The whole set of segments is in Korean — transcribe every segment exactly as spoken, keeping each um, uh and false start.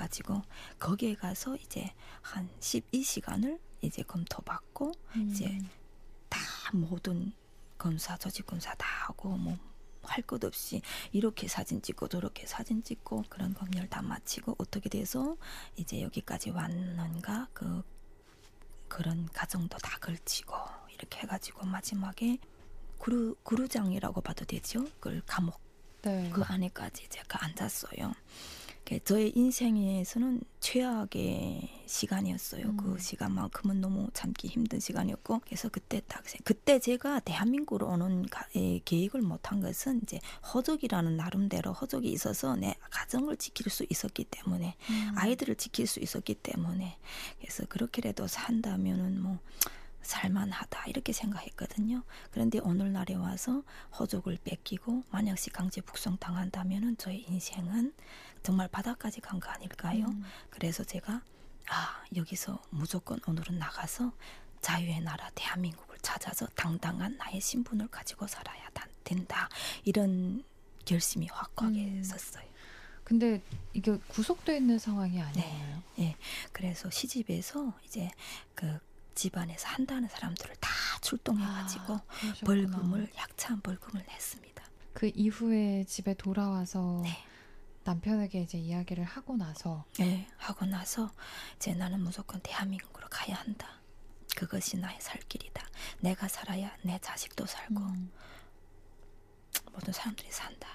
해가지고 거기에 가서 이제 한 십이 시간을 이제 검토받고 음. 이제 다 모든 검사, 조직 검사 다 하고 뭐 할 것 없이 이렇게 사진 찍고 저렇게 사진 찍고 그런 검열 다 마치고 어떻게 돼서 이제 여기까지 왔는가 그 그런 과정도 다 걸치고 이렇게 해가지고 마지막에 구루, 구루장이라고 봐도 되죠. 그 감옥 네. 그 안에까지 제가 앉았어요. 저의 인생에서는 최악의 시간이었어요. 음. 그 시간만큼은 너무 참기 힘든 시간이었고, 그래서 그때 딱 그때 제가 대한민국으로 오는 가, 에, 계획을 못한 것은 이제 허족이라는 나름대로 허족이 있어서 내 가정을 지킬 수 있었기 때문에 음. 아이들을 지킬 수 있었기 때문에 그래서 그렇게라도 산다면은 뭐. 살만하다 이렇게 생각했거든요. 그런데 오늘날에 와서 허족을 뺏기고 만약시 강제 북송 당한다면은 저의 인생은 정말 바닥까지 간 거 아닐까요? 음. 그래서 제가 아 여기서 무조건 오늘은 나가서 자유의 나라 대한민국을 찾아서 당당한 나의 신분을 가지고 살아야 된다. 이런 결심이 확고하게 음. 섰어요. 근데 이게 구속돼 있는 상황이 아니에요? 네, 네. 그래서 시집에서 이제 그 집안에서 한다는 사람들을 다 출동해가지고 아, 벌금을 약찬 벌금을 냈습니다. 그 이후에 집에 돌아와서 네. 남편에게 이제 이야기를 하고 나서 네, 하고 나서 이제 나는 무조건 대한민국으로 가야 한다. 그것이 나의 살 길이다. 내가 살아야 내 자식도 살고 음. 모든 사람들이 산다.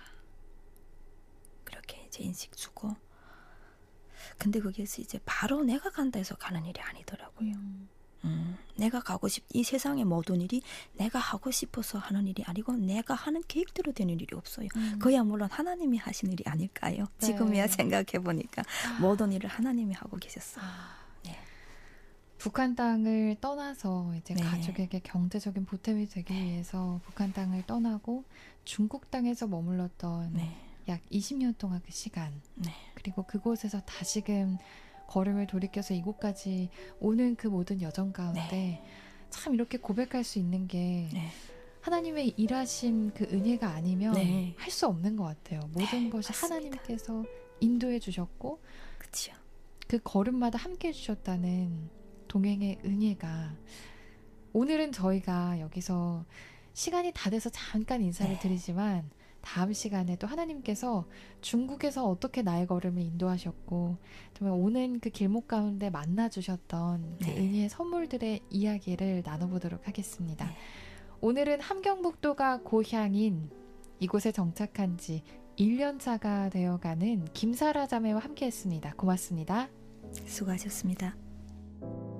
그렇게 이제 인식 주고. 근데 그게서 이제 바로 내가 간다 해서 가는 일이 아니더라고요. 음. 음, 내가 가고 싶, 이 세상의 모든 일이 내가 하고 싶어서 하는 일이 아니고 내가 하는 계획대로 되는 일이 없어요. 음. 그야 물론 하나님이 하신 일이 아닐까요? 네. 지금이야 생각해보니까 모든 일을 하나님이 하고 계셨어요. 아, 네. 북한 땅을 떠나서 이제 네. 가족에게 경제적인 보탬이 되기 네. 위해서 북한 땅을 떠나고 중국 땅에서 머물렀던 네. 약 이십 년 동안 그 시간 네. 그리고 그곳에서 다시금 걸음을 돌이켜서 이곳까지 오는 그 모든 여정 가운데 네. 참 이렇게 고백할 수 있는 게 네. 하나님의 일하신 그 은혜가 아니면 네. 할 수 없는 것 같아요. 모든 네, 것이 맞습니다. 하나님께서 인도해 주셨고 그치요. 그 걸음마다 함께 해주셨다는 동행의 은혜가 오늘은 저희가 여기서 시간이 다 돼서 잠깐 인사를 네. 드리지만 다음 시간에 또 하나님께서 중국에서 어떻게 나의 걸음을 인도하셨고 정말 오는 그 길목 가운데 만나주셨던 그 네. 은혜의 선물들의 이야기를 나눠보도록 하겠습니다. 네. 오늘은 함경북도가 고향인 이곳에 정착한 지 일 년 차가 되어가는 김사라 자매와 함께했습니다. 고맙습니다. 수고하셨습니다.